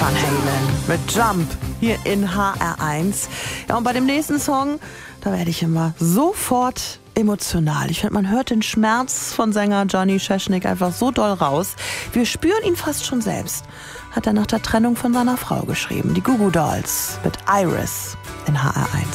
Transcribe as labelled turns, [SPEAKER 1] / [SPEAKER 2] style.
[SPEAKER 1] Van Halen mit Jump hier in HR1. Ja, und bei dem nächsten Song, da werde ich immer sofort emotional. Ich finde, man hört den Schmerz von Sänger Johnny Szczesnik einfach so doll raus. Wir spüren ihn fast schon selbst. Hat er nach der Trennung von seiner Frau geschrieben. Die Goo Goo Dolls mit Iris in HR1.